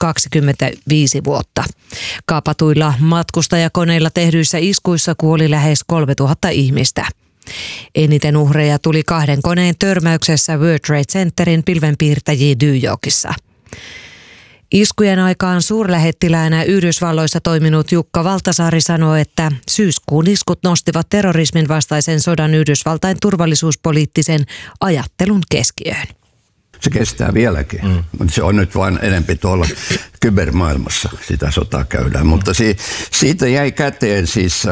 25 vuotta. Kaapatuilla matkustajakoneilla tehdyissä iskuissa kuoli lähes 3000 ihmistä. Eniten uhreja tuli 2 koneen törmäyksessä World Trade Centerin pilvenpiirtäjiin New Yorkissa. Iskujen aikaan suurlähettiläänä Yhdysvalloissa toiminut Jukka Valtasaari sanoi, että syyskuun iskut nostivat terrorismin vastaisen sodan Yhdysvaltain turvallisuuspoliittisen ajattelun keskiöön. Se kestää vieläkin, mutta se on nyt vain enempi tuolla kybermaailmassa, sitä sotaa käydään. Mutta siitä jäi käteen siis,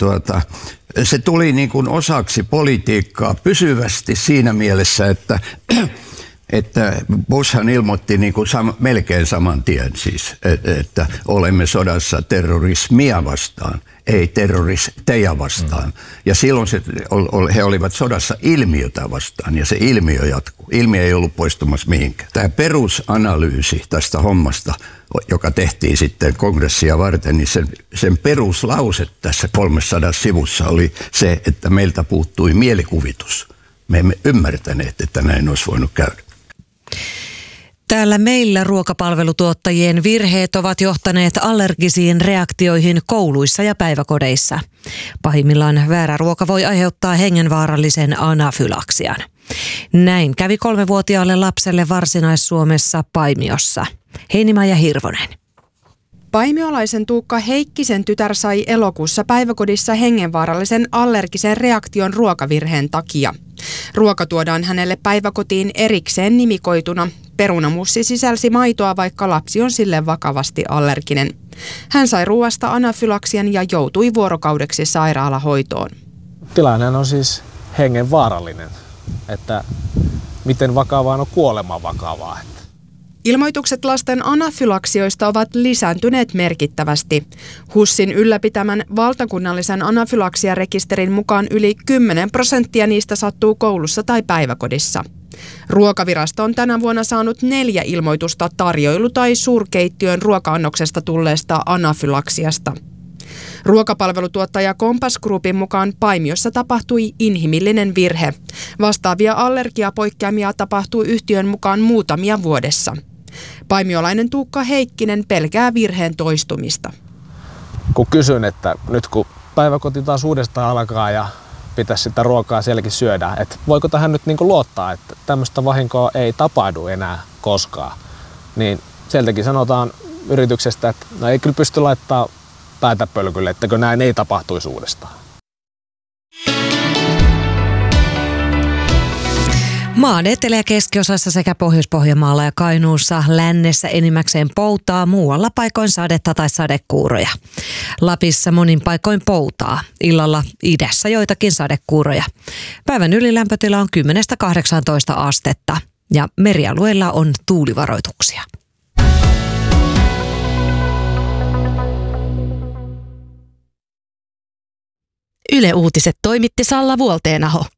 se tuli niin kuin osaksi politiikkaa pysyvästi siinä mielessä, että Bushhan ilmoitti niin kuin melkein saman tien siis, että olemme sodassa terrorismia vastaan, ei terroristeja vastaan. Ja silloin he olivat sodassa ilmiötä vastaan ja se ilmiö jatkuu. Ilmiö ei ollut poistumassa mihinkään. Tämä perusanalyysi tästä hommasta, joka tehtiin sitten kongressia varten, niin sen peruslause tässä 300 sivussa oli se, että meiltä puuttui mielikuvitus. Me emme ymmärtäneet, että näin olisi voinut käydä. Täällä meillä ruokapalvelutuottajien virheet ovat johtaneet allergisiin reaktioihin kouluissa ja päiväkodeissa. Pahimmillaan väärä ruoka voi aiheuttaa hengenvaarallisen anafylaksian. Näin kävi 3-vuotiaalle lapselle Varsinais-Suomessa Paimiossa. Heini-Maija Hirvonen. Paimiolaisen Tuukka Heikkisen tytär sai elokuussa päiväkodissa hengenvaarallisen allergisen reaktion ruokavirheen takia. Ruoka tuodaan hänelle päiväkotiin erikseen nimikoituna. Perunamussi sisälsi maitoa, vaikka lapsi on sille vakavasti allerginen. Hän sai ruoasta anafylaksian ja joutui vuorokaudeksi sairaalahoitoon. Tilanne on siis hengenvaarallinen, että miten vakavaa on kuolema vakavaa. Ilmoitukset lasten anafylaksioista ovat lisääntyneet merkittävästi. HUSin ylläpitämän valtakunnallisen anafylaksiarekisterin mukaan yli 10% niistä sattuu koulussa tai päiväkodissa. Ruokavirasto on tänä vuonna saanut 4 ilmoitusta tarjoilu- tai suurkeittiön ruoka-annoksesta tulleesta anafylaksiasta. Ruokapalvelutuottaja Compass Groupin mukaan Paimiossa tapahtui inhimillinen virhe. Vastaavia allergiapoikkeamia tapahtuu yhtiön mukaan muutamia vuodessa. Paimiolainen Tuukka Heikkinen pelkää virheen toistumista. Kun kysyn, että nyt kun päiväkoti taas uudestaan alkaa ja pitäisi sitä ruokaa sielläkin syödä, että voiko tähän nyt niin kuin luottaa, että tämmöistä vahinkoa ei tapahdu enää koskaan, niin sieltäkin sanotaan yrityksestä, että no ei kyllä pysty laittaa päätä pölkylle, ettäkö näin ei tapahtuisi uudestaan. Maan etelä- ja keskiosassa sekä Pohjois-Pohjanmaalla ja Kainuussa lännessä enimmäkseen poutaa, muualla paikoin sadetta tai sadekuuroja. Lapissa monin paikoin poutaa, illalla idässä joitakin sadekuuroja. Päivän ylilämpötila on 10–18 astetta ja merialueilla on tuulivaroituksia. Yle Uutiset toimitti Salla Vuolteenaho.